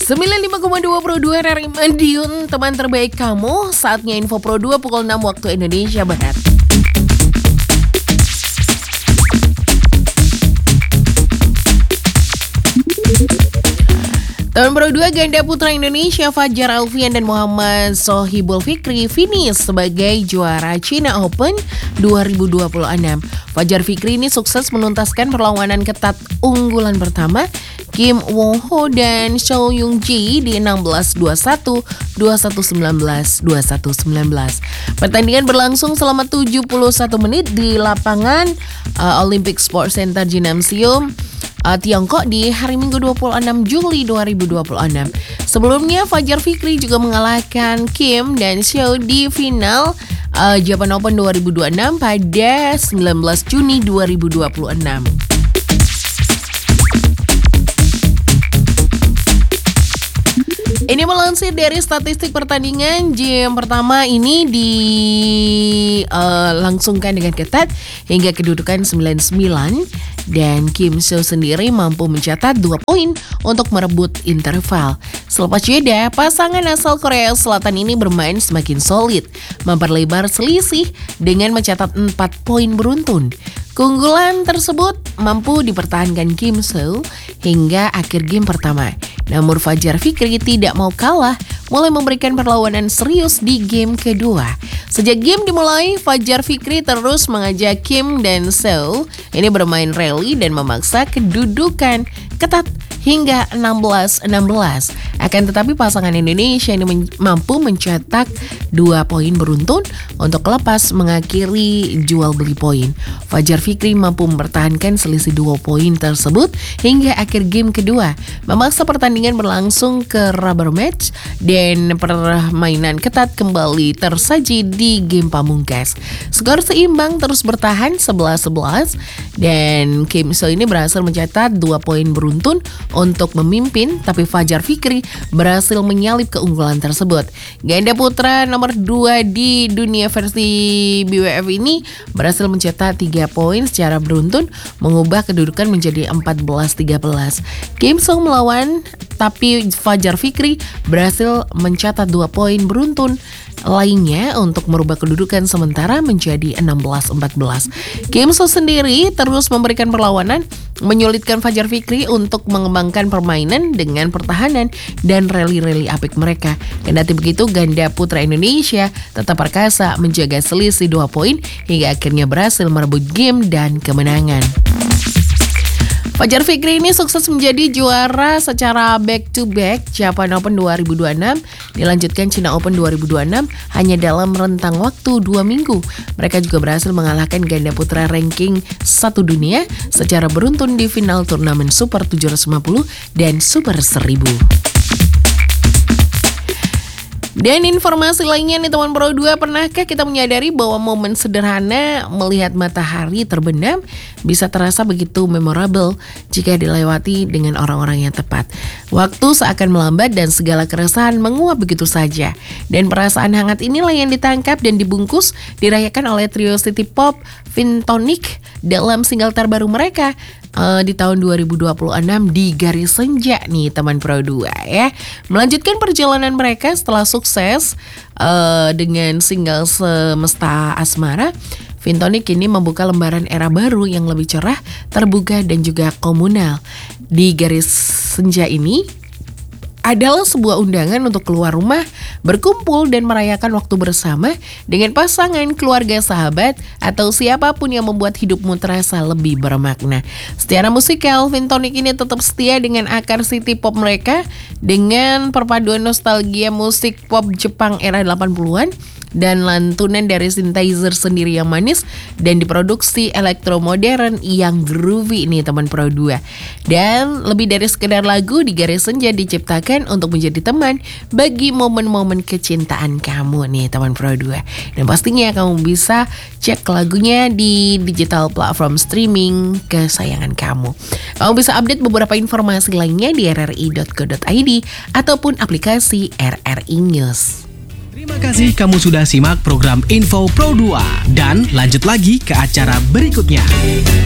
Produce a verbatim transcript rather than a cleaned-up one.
sembilan puluh lima koma dua Pro dua R R I Madiun, teman terbaik kamu. Saatnya info Pro dua pukul enam waktu Indonesia Barat. Tahun Pro dua ganda putra Indonesia Fajar Alfian dan Muhammad Sohibul Fikri finish sebagai juara China Open dua ribu dua puluh enam. Fajar Fikri ini sukses menuntaskan perlawanan ketat unggulan pertama Kim Won Ho dan Cho Young Ji di enam belas dua puluh satu, dua puluh satu sembilan belas, dua puluh satu sembilan belas. Pertandingan berlangsung selama tujuh puluh satu menit di lapangan uh, Olympic Sports Center Gymnasium Uh, Tiongkok di hari Minggu dua puluh enam Juli dua ribu dua puluh enam. Sebelumnya Fajar Fikri juga mengalahkan Kim dan Xiao di final uh, Japan Open dua ribu dua puluh enam pada sembilan belas Juni dua ribu dua puluh enam. Ini melansir dari statistik pertandingan, game pertama ini dilangsungkan uh, dengan ketat hingga kedudukan sembilan sembilan dan Kim Seo sendiri mampu mencatat dua poin untuk merebut interval. Selepas jeda, pasangan asal Korea Selatan ini bermain semakin solid, memperlebar selisih dengan mencatat empat poin beruntun. Keunggulan tersebut mampu dipertahankan Kim Seo hingga akhir game pertama. Namun Fajar Fikri tidak mau kalah, mulai memberikan perlawanan serius di game kedua. Sejak game dimulai, Fajar Fikri terus mengajak Kim dan Seo ini bermain rally dan memaksa kedudukan ketat hingga enam belas enam belas. Akan tetapi pasangan Indonesia ini men- mampu mencetak dua poin beruntun untuk lepas mengakhiri jual beli poin. Fajar Fikri mampu mempertahankan selisih dua poin tersebut hingga akhir game kedua, memaksa pertandingan berlangsung ke rubber match dan permainan ketat kembali tersaji di game pamungkas. Skor seimbang terus bertahan sebelas sebelas dan Kim Seo ini berhasil mencatat dua poin beruntun untuk memimpin, tapi Fajar Fikri berhasil menyalip keunggulan tersebut. Ganda putra nomor dua di dunia versi B W F ini berhasil mencetak tiga poin secara beruntun, mengubah kedudukan menjadi empat belas tiga belas. Kim Seo melawan, tapi Fajar Fikri berhasil mencatat dua poin beruntun lainnya untuk merubah kedudukan sementara menjadi enam belas empat belas. Kim Seo sendiri terus memberikan perlawanan, menyulitkan Fajar Fikri untuk mengembangkan permainan dengan pertahanan dan rally-rally apik mereka. Kendati begitu, ganda putra Indonesia tetap perkasa menjaga selisih dua poin hingga akhirnya berhasil merebut game dan kemenangan. Fajar Fikri ini sukses menjadi juara secara back-to-back Japan Open dua ribu dua puluh enam, dilanjutkan China Open dua ribu dua puluh enam hanya dalam rentang waktu dua minggu. Mereka juga berhasil mengalahkan ganda putra ranking satu dunia secara beruntun di final turnamen Super tujuh ratus lima puluh dan Super seribu. Dan informasi lainnya nih teman Pro dua, pernahkah kita menyadari bahwa momen sederhana melihat matahari terbenam bisa terasa begitu memorable jika dilewati dengan orang-orang yang tepat? Waktu seakan melambat dan segala keresahan menguap begitu saja. Dan perasaan hangat inilah yang ditangkap dan dibungkus dirayakan oleh trio City Pop Pintonic dalam single terbaru mereka uh, di tahun dua ribu dua puluh enam di Garis Senja nih teman Pro dua ya. Melanjutkan perjalanan mereka setelah sukses uh, dengan single Semesta Asmara, Pintonic ini membuka lembaran era baru yang lebih cerah, terbuka dan juga komunal. Di Garis Senja ini adalah sebuah undangan untuk keluar rumah, berkumpul dan merayakan waktu bersama dengan pasangan, keluarga, sahabat, atau siapapun yang membuat hidupmu terasa lebih bermakna. Secara musikal, Pintonic ini tetap setia dengan akar city pop mereka dengan perpaduan nostalgia musik pop Jepang era delapan puluhan dan lantunan dari synthesizer sendiri yang manis dan diproduksi elektro modern yang groovy ini teman Pro dua. Dan lebih dari sekedar lagu, di Garis Senja diciptakan untuk menjadi teman bagi momen-momen kecintaan kamu nih teman Pro dua. Dan pastinya kamu bisa cek lagunya di digital platform streaming kesayangan kamu. Kamu bisa update beberapa informasi lainnya di r r i dot co dot i d ataupun aplikasi R R I News. Terima kasih kamu sudah simak program Info Pro dua dan lanjut lagi ke acara berikutnya.